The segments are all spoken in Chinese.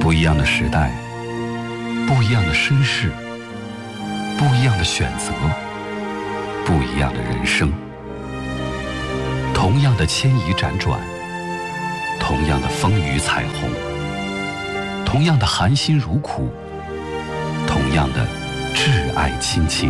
不一样的时代，不一样的身世，不一样的选择，不一样的人生。同样的牵移辗转，同样的风雨彩虹，同样的含辛茹苦，同样的挚爱亲情。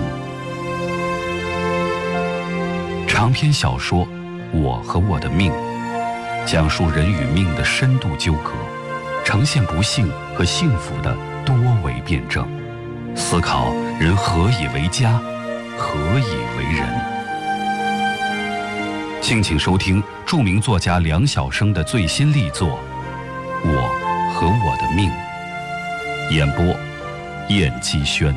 长篇小说《我和我的命》，讲述人与命的深度纠葛，呈现不幸和幸福的多维辩证，思考人何以为家，何以为人。敬请收听著名作家梁晓声的最新力作《我和我的命》，演播燕姬轩。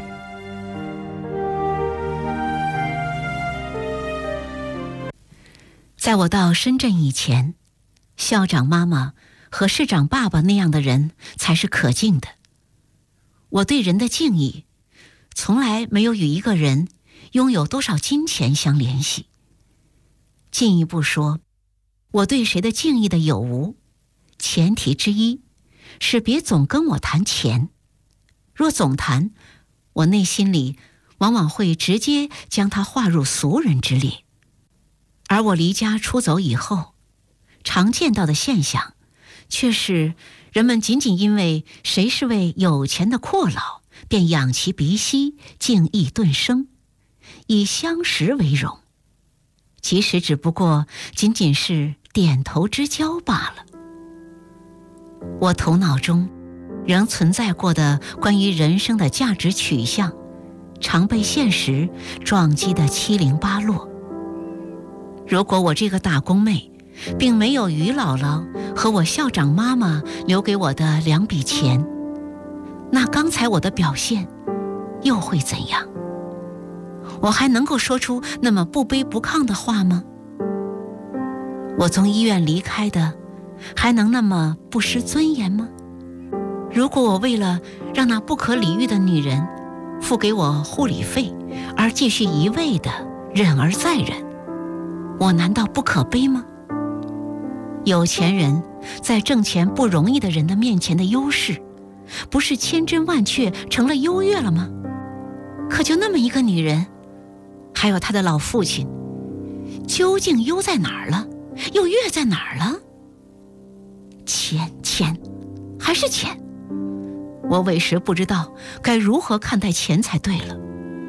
在我到深圳以前，校长妈妈和市长爸爸那样的人才是可敬的。我对人的敬意，从来没有与一个人拥有多少金钱相联系。进一步说，我对谁的敬意的有无，前提之一是别总跟我谈钱。若总谈，我内心里往往会直接将他划入俗人之列。而我离家出走以后，常见到的现象却是人们仅仅因为谁是位有钱的阔佬，便仰其鼻息，敬意顿生，以相识为荣，其实只不过仅仅是点头之交罢了。我头脑中仍存在过的关于人生的价值取向，常被现实撞击得七零八落。如果我这个打工妹并没有于姥姥和我校长妈妈留给我的2笔钱，那刚才我的表现又会怎样？我还能够说出那么不卑不亢的话吗？我从医院离开的还能那么不失尊严吗？如果我为了让那不可理喻的女人付给我护理费而继续一味的忍而再忍，我难道不可悲吗？有钱人在挣钱不容易的人的面前的优势，不是千真万确成了优越了吗？可就那么一个女人，还有她的老父亲，究竟优在哪儿了，又越在哪儿了？钱还是钱，我委实不知道该如何看待钱才对了。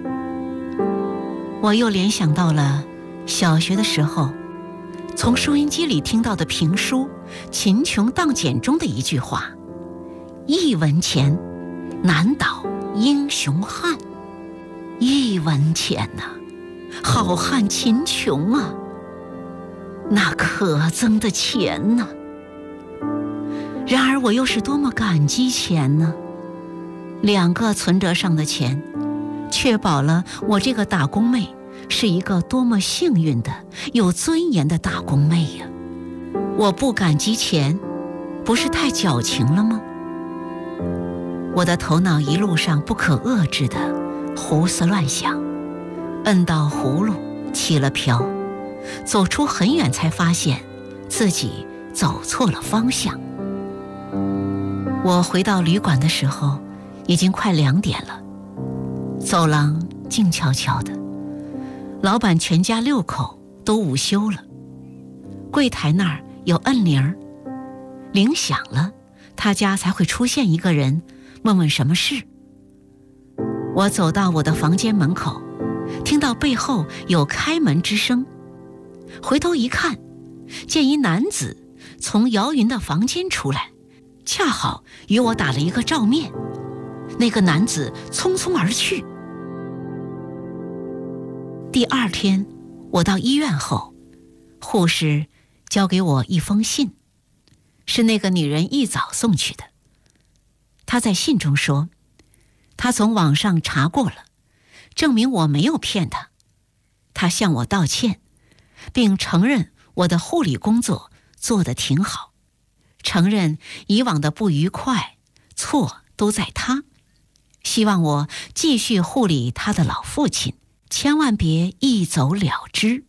我又联想到了小学的时候从收音机里听到的评书《秦琼荡简》中的一句话：1文钱难倒英雄汉。1文钱呐，好汉秦琼啊，那可憎的钱呐！然而我又是多么感激钱呢！2个存折上的钱，确保了我这个打工妹是一个多么幸运的、有尊严的打工妹呀！我不感激钱，不是太矫情了吗？我的头脑一路上不可遏制的胡思乱想，摁到葫芦起了瓢，走出很远才发现自己走错了方向。我回到旅馆的时候，已经快2点了。走廊静悄悄的，老板全家6口都午休了。柜台那儿有摁铃，铃响了，他家才会出现一个人，问问什么事。我走到我的房间门口，听到背后有开门之声，回头一看，见一男子从姚云的房间出来，恰好与我打了一个照面。那个男子匆匆而去。第2天我到医院后，护士交给我一封信，是那个女人一早送去的。她在信中说，她从网上查过了，证明我没有骗她。她向我道歉，并承认我的护理工作做得挺好，承认以往的不愉快，错都在她，希望我继续护理她的老父亲，千万别一走了之。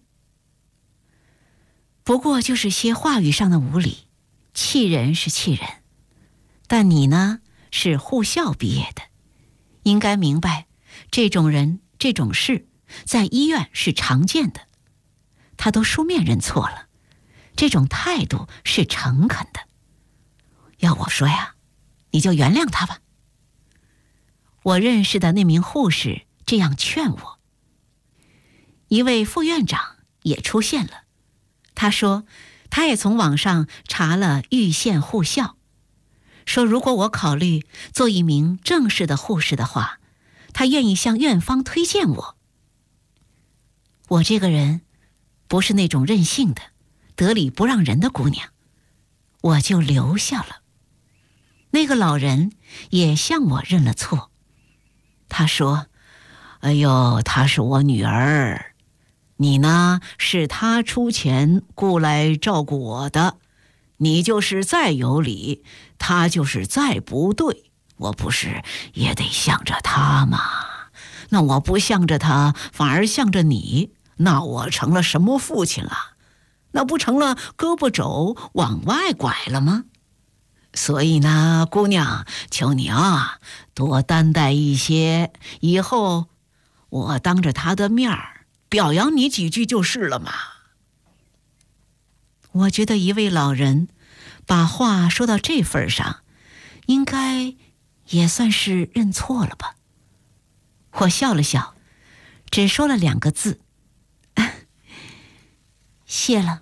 不过就是些话语上的无理，气人是气人，但你呢， 是护校毕业的，应该明白这种人这种事在医院是常见的。他都书面认错了，这种态度是诚恳的。要我说呀，你就原谅他吧。我认识的那名护士这样劝我。一位副院长也出现了，他说他也从网上查了玉县护校，说如果我考虑做一名正式的护士的话，他愿意向院方推荐我。我这个人不是那种任性的得理不让人的姑娘，我就留下了。那个老人也向我认了错，他说：哎呦，她是我女儿，你呢是她出钱雇来照顾我的，你就是再有理，她就是再不对，我不是也得向着她吗？那我不向着她，反而向着你，那我成了什么父亲了？那不成了胳膊肘往外拐了吗？所以呢，姑娘，求你啊，多担待一些，以后我当着他的面儿表扬你几句就是了嘛。我觉得一位老人把话说到这份上，应该也算是认错了吧。我笑了笑，只说了2个字：谢了。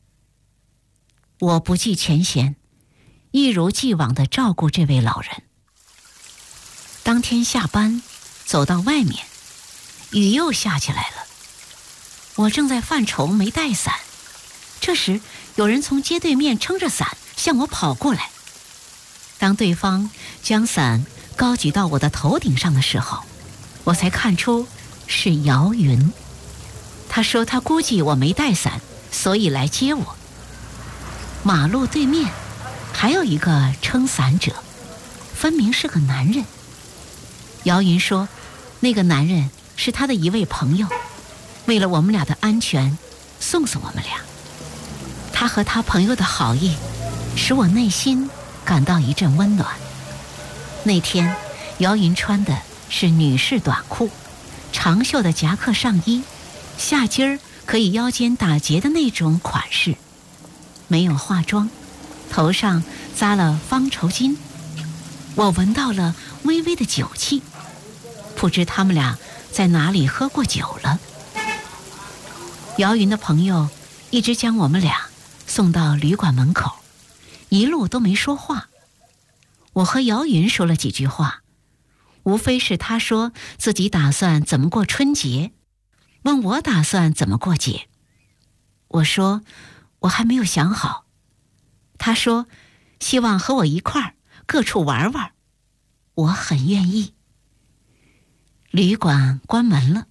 我不计前嫌，一如既往地照顾这位老人。当天下班，走到外面，雨又下起来了。我正在犯愁没带伞，这时有人从街对面撑着伞向我跑过来。当对方将伞高举到我的头顶上的时候，我才看出是姚云。他说他估计我没带伞，所以来接我。马路对面还有一个撑伞者，分明是个男人。姚云说那个男人是他的一位朋友，为了我们俩的安全送我们俩。他和他朋友的好意使我内心感到一阵温暖。那天姚云穿的是女士短裤，长袖的夹克上衣，下襟儿可以腰间打结的那种款式，没有化妆，头上扎了方绸巾。我闻到了微微的酒气，不知他们俩在哪里喝过酒了。姚云的朋友一直将我们俩送到旅馆门口，一路都没说话。我和姚云说了几句话，无非是他说自己打算怎么过春节，问我打算怎么过节。我说我还没有想好。他说希望和我一块儿各处玩玩，我很愿意。旅馆关门了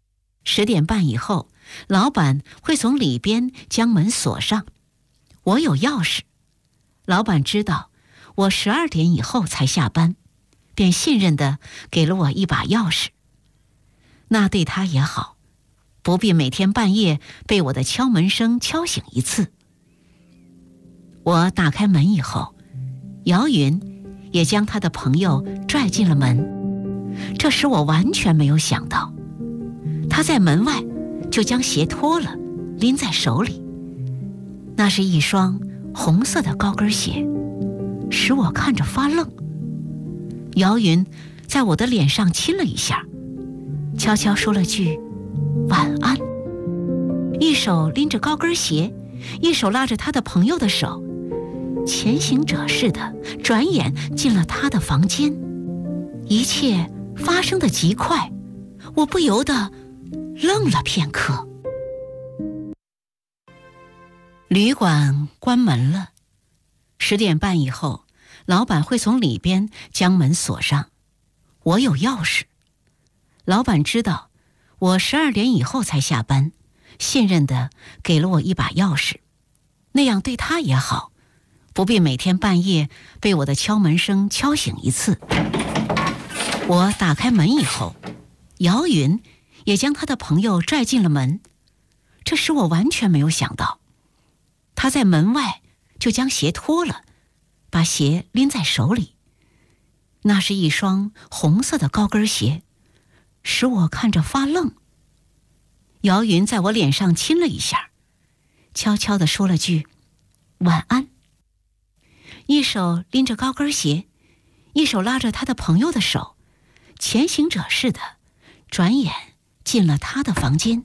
，10点半以后，老板会从里边将门锁上。我有钥匙，老板知道我12点以后才下班，便信任地给了我一把钥匙。那对他也好，不必每天半夜被我的敲门声敲醒一次。我打开门以后，姚云也将他的朋友拽进了门。这时我完全没有想到，他在门外就将鞋脱了，拎在手里。那是一双红色的高跟鞋，使我看着发愣。姚云在我的脸上亲了一下，悄悄说了句晚安，一手拎着高跟鞋，一手拉着他的朋友的手，前行者似的转眼进了他的房间。一切发生得极快，我不由得愣了片刻。旅馆关门了，10点半以后，老板会从里边将门锁上。我有钥匙，老板知道我12点以后才下班，信任地给了我一把钥匙，那样对他也好，不必每天半夜被我的敲门声敲醒一次。我打开门以后，姚云也将他的朋友拽进了门。这时我完全没有想到，他在门外就将鞋脱了，把鞋拎在手里。 那是一双红色的高跟鞋，使我看着发愣。姚云在我脸上亲了一下，悄悄地说了句晚安，一手拎着高跟鞋，一手拉着他的朋友的手，前行者似的转眼进了他的房间。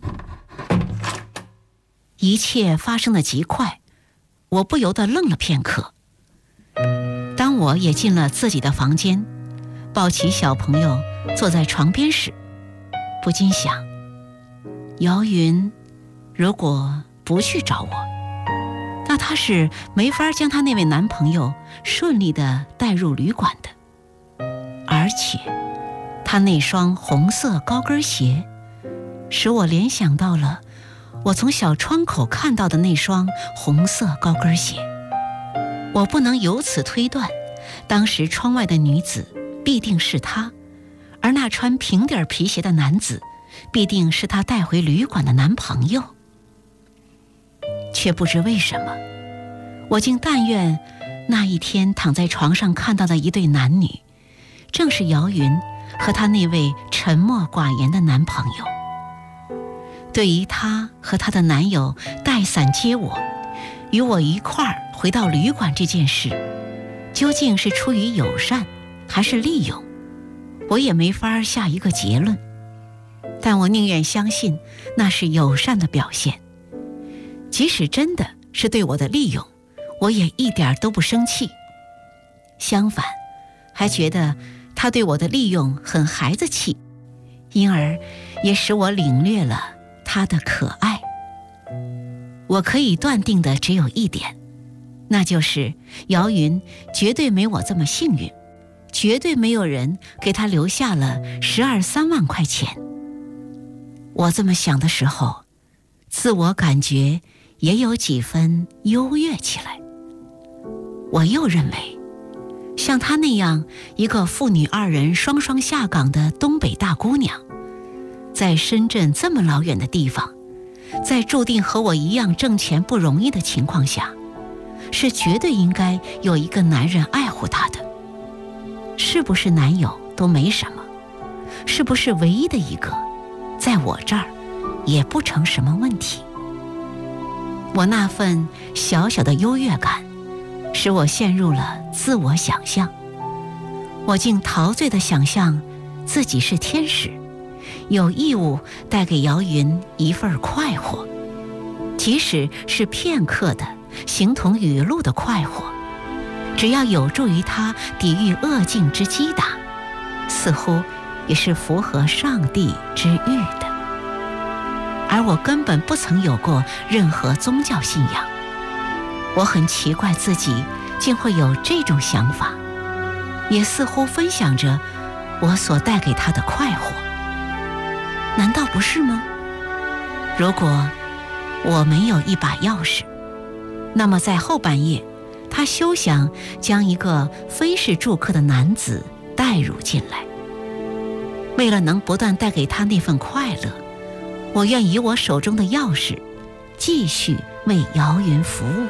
一切发生得极快，我不由得愣了片刻。当我也进了自己的房间，抱起小朋友坐在床边时，不禁想，姚云如果不去找我，那她是没法将她那位男朋友顺利地带入旅馆的。而且她那双红色高跟鞋使我联想到了我从小窗口看到的那双红色高跟鞋。我不能由此推断，当时窗外的女子必定是她，而那穿平底皮鞋的男子必定是她带回旅馆的男朋友。却不知为什么，我竟但愿那一天躺在床上看到的一对男女，正是姚云和她那位沉默寡言的男朋友。对于她和她的男友带伞接我，与我一块儿回到旅馆这件事，究竟是出于友善还是利用，我也没法下一个结论。但我宁愿相信那是友善的表现，即使真的是对我的利用，我也一点都不生气。相反，还觉得他对我的利用很孩子气，因而也使我领略了他的可爱。我可以断定的只有一点，那就是姚云绝对没我这么幸运，绝对没有人给他留下了12、13万块钱。我这么想的时候，自我感觉也有几分优越起来。我又认为，像她那样一个父女2人双双下岗的东北大姑娘，在深圳这么老远的地方，在注定和我一样挣钱不容易的情况下，是绝对应该有一个男人爱护她的。是不是男友都没什么，是不是唯一的一个，在我这儿也不成什么问题。我那份小小的优越感使我陷入了自我想象，我竟陶醉地想象自己是天使，有义务带给姚云一份快活，即使是片刻的形同雨露的快活，只要有助于他抵御恶境之击打，似乎也是符合上帝之欲的。而我根本不曾有过任何宗教信仰，我很奇怪自己竟会有这种想法，也似乎分享着我所带给他的快活。难道不是吗？如果我没有一把钥匙，那么在后半夜，他休想将一个非是住客的男子带入进来。为了能不断带给他那份快乐，我愿以我手中的钥匙继续为姚云服务。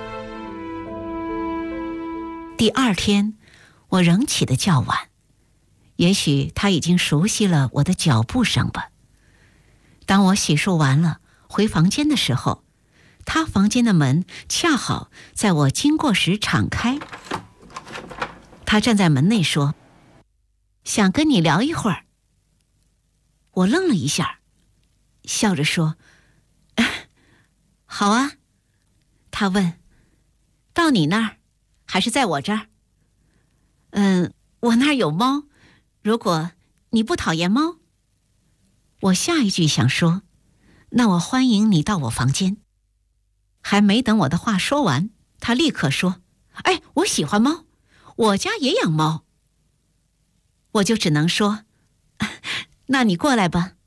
第2天，我仍起得较晚，也许他已经熟悉了我的脚步声吧。当我洗漱完了回房间的时候，他房间的门恰好在我经过时敞开。他站在门内说：“想跟你聊一会儿。”我愣了一下，笑着说：“好啊。”他问：“到你那儿还是在我这儿？”“我那儿有猫，如果你不讨厌猫。”我下一句想说：“那我欢迎你到我房间。”还没等我的话说完，他立刻说：“哎，我喜欢猫，我家也养猫。”我就只能说：“那你过来吧。”